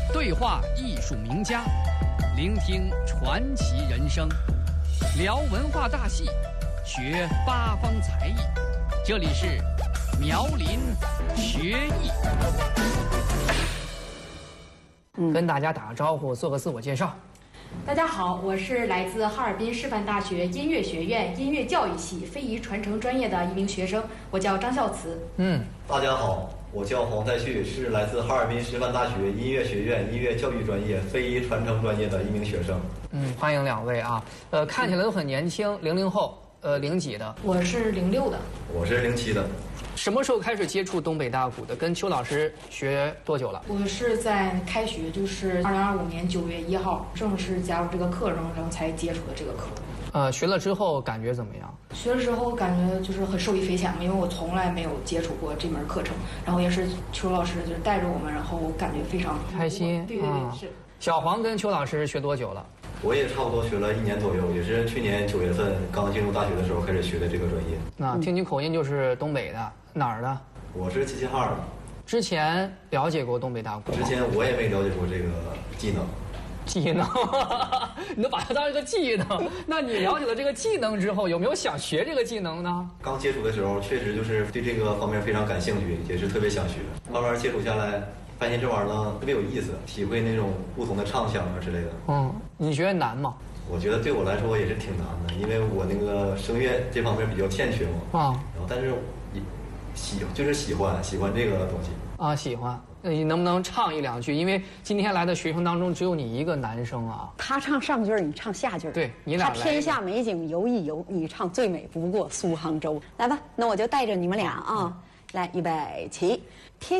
对话艺术名家，聆听传奇人生，聊文化大戏，学八方才艺。这里是苗林学艺。跟大家打个招呼，做个自我介绍。 大家好，我是来自哈尔滨师范大学音乐学院音乐教育系非遗传承专业的一名学生，我叫张孝慈。 大家好，我叫黄在旭，是来自哈尔滨师范大学音乐学院音乐教育专业非遗传承专业的一名学生。 欢迎两位啊。看起来都很年轻，00后，零几的？ 我是06的。 我是07的。 什么时候开始接触东北大鼓的？跟邱老师学多久了？ 我是在开学，就是2025年9月1号正式加入这个课程，然后才接触的这个课。 学了之后感觉怎么样？ 学了之后感觉就是很受益匪浅，因为我从来没有接触过这门课程，然后也是邱老师就是带着我们，然后我感觉非常开心。 对，是。 小黄跟邱老师学多久了？ 我也差不多学了1年左右，也是去年9月份刚进入大学的时候开始学的这个专业。 那听你口音就是东北的，哪儿的？ 我是齐齐哈尔的。 之前了解过东北大鼓？ 之前我也没了解过这个技能。 技能，你都把它当一个技能。那你了解了这个技能之后，有没有想学这个技能呢？ 刚接触的时候，确实就是对这个方面非常感兴趣，也是特别想学。慢慢接触下来，发现这玩意儿呢特别有意思，体会那种不同的唱腔啊之类的。 你觉得难吗？ 我觉得对我来说也是挺难的，因为我那个声乐这方面比较欠缺嘛。然后但是喜欢这个东西。 喜欢。你能不能唱一两句？因为今天来的学生当中只有你一个男生啊。 他唱上句儿，你唱下句儿。 对，你俩来。 他天下美景游一游，你唱最美不过苏杭州。来吧，那我就带着你们俩啊，来，预备起。